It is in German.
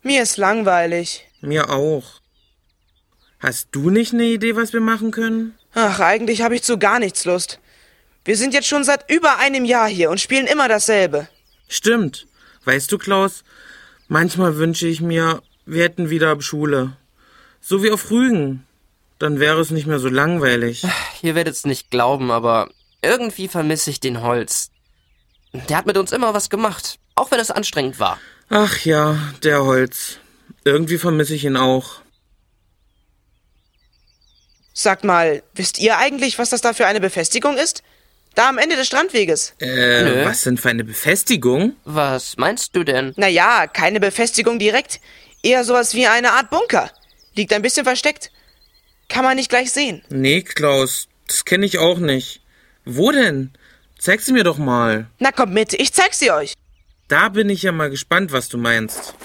Mir ist langweilig. Mir auch. Hast du nicht eine Idee, was wir machen können? Ach, eigentlich habe ich zu gar nichts Lust. Wir sind jetzt schon seit über einem Jahr hier und spielen immer dasselbe. Stimmt. Weißt du, Klaus, manchmal wünsche ich mir, wir hätten wieder Schule. So wie auf Rügen. Dann wäre es nicht mehr so langweilig. Ihr werdet's nicht glauben, aber irgendwie vermisse ich den Holz. Der hat mit uns immer was gemacht, auch wenn es anstrengend war. Ach ja, der Holz. Irgendwie vermisse ich ihn auch. Sagt mal, wisst ihr eigentlich, was das da für eine Befestigung ist? Da am Ende des Strandweges. Nö. Was denn für eine Befestigung? Was meinst du denn? Naja, keine Befestigung direkt. Eher sowas wie eine Art Bunker. Liegt ein bisschen versteckt. Kann man nicht gleich sehen. Nee, Klaus, das kenne ich auch nicht. Wo denn? Zeig sie mir doch mal. Na kommt mit, ich zeig sie euch. Da bin ich ja mal gespannt, was du meinst.